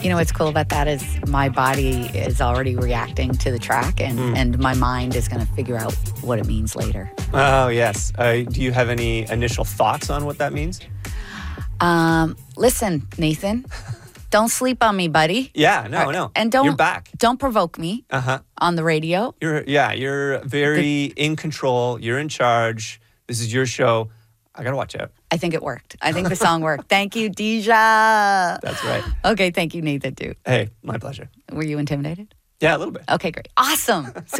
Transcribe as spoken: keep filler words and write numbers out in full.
You know what's cool about that is my body is already reacting to the track, and, Mm. and my mind is going to figure out what it means later. Oh, yes. Uh, do you have any initial thoughts on what that means? Um, listen, Nathan, don't sleep on me, buddy. Yeah, no, no. And don't You're back. don't provoke me Uh-huh. on the radio. You're yeah, you're very in control. You're in charge. This is your show. I got to watch out. I think it worked. I think the song worked. Thank you, Deja. That's right. Okay, thank you, Nathan, too. Hey, my pleasure. Were you intimidated? Yeah, a little bit. Okay, great. Awesome.